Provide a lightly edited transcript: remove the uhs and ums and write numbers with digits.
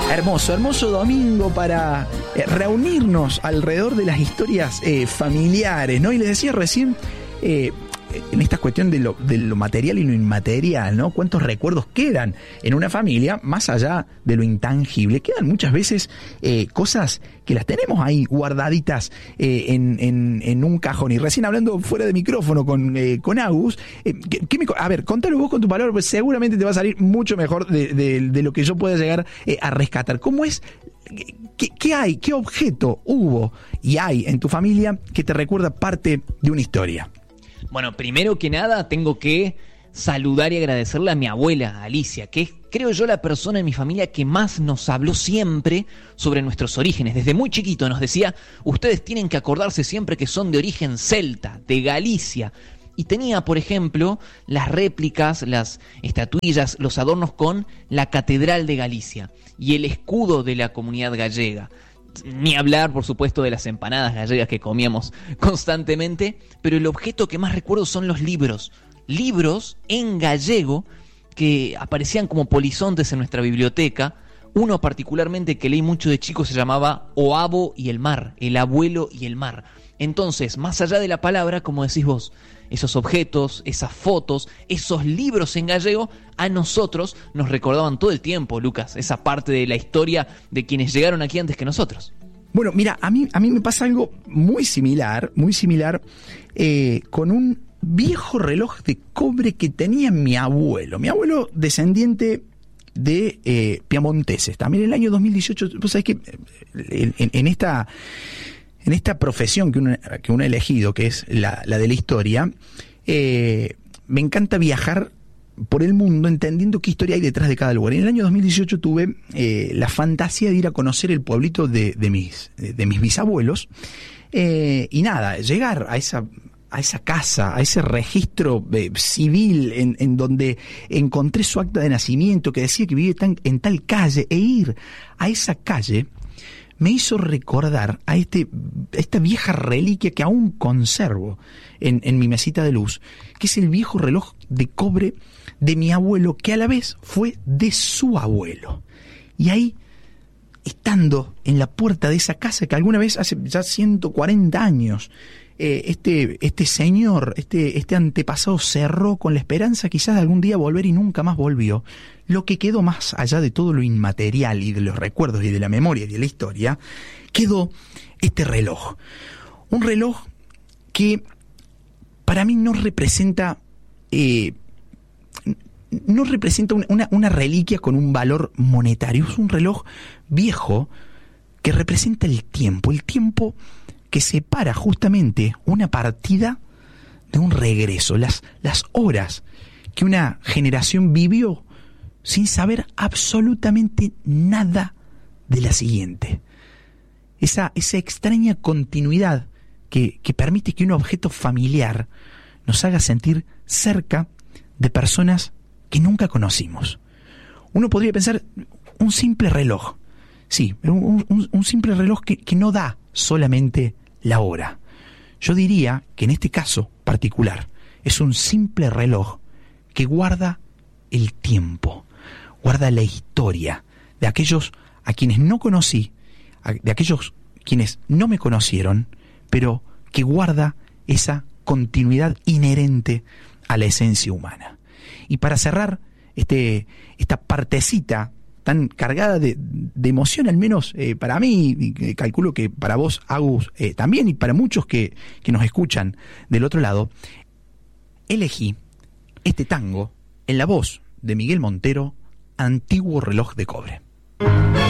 Hermoso, hermoso domingo para reunirnos alrededor de las historias familiares, ¿no? Y les decía recién, en esta cuestión de lo material y lo inmaterial, ¿no? ¿Cuántos recuerdos quedan en una familia más allá de lo intangible? Quedan muchas veces cosas que las tenemos ahí guardaditas en un cajón. Y recién hablando fuera de micrófono con Agus, a ver, contalo vos con tu palabra, pues seguramente te va a salir mucho mejor de lo que yo pueda llegar a rescatar. ¿Cómo es? ¿Qué hay? ¿Qué objeto hubo y hay en tu familia que te recuerda parte de una historia? Bueno, primero que nada tengo que saludar y agradecerle a mi abuela, Alicia, que es, creo yo, la persona en mi familia que más nos habló siempre sobre nuestros orígenes. Desde muy chiquito nos decía, ustedes tienen que acordarse siempre que son de origen celta, de Galicia. Y tenía, por ejemplo, las réplicas, las estatuillas, los adornos con la Catedral de Galicia y el escudo de la comunidad gallega. Ni hablar, por supuesto, de las empanadas gallegas que comíamos constantemente, pero el objeto que más recuerdo son los libros. Libros en gallego que aparecían como polizontes en nuestra biblioteca. Uno particularmente que leí mucho de chico se llamaba O Abo y el Mar, el abuelo y el mar. Entonces, más allá de la palabra, como decís vos, esos objetos, esas fotos, esos libros en gallego, a nosotros nos recordaban todo el tiempo, Lucas, esa parte de la historia de quienes llegaron aquí antes que nosotros. Bueno, mira, a mí me pasa algo muy similar, con un viejo reloj de cobre que tenía mi abuelo descendiente de piamonteses. También en el año 2018, vos sabés que en esta profesión que uno ha elegido, que es la de la historia, me encanta viajar por el mundo entendiendo qué historia hay detrás de cada lugar. Y en el año 2018 tuve la fantasía de ir a conocer el pueblito de mis bisabuelos, y nada, llegar a esa casa, a ese registro civil en donde encontré su acta de nacimiento que decía que vive en tal calle, e ir a esa calle me hizo recordar a esta vieja reliquia que aún conservo en mi mesita de luz, que es el viejo reloj de cobre de mi abuelo, que a la vez fue de su abuelo. Y ahí, estando en la puerta de esa casa que alguna vez, hace ya 140 años, este señor, este antepasado cerró con la esperanza quizás de algún día volver y nunca más volvió, lo que quedó más allá de todo lo inmaterial y de los recuerdos y de la memoria y de la historia, quedó este reloj. Un reloj que para mí no representa una reliquia con un valor monetario. Es un reloj viejo que representa el tiempo que separa justamente una partida de un regreso, las horas que una generación vivió sin saber absolutamente nada de la siguiente. Esa extraña continuidad que permite que un objeto familiar nos haga sentir cerca de personas que nunca conocimos. Uno podría pensar, un simple reloj. Sí, un simple reloj que no da solamente la hora. Yo diría que en este caso particular es un simple reloj que guarda el tiempo, guarda la historia de aquellos a quienes no conocí, de aquellos quienes no me conocieron, pero que guarda esa continuidad inherente a la esencia humana. Y para cerrar esta partecita tan cargada de emoción, al menos para mí, y calculo que para vos, Agus, también, y para muchos que nos escuchan del otro lado, elegí este tango en la voz de Miguel Montero, Antiguo reloj de cobre.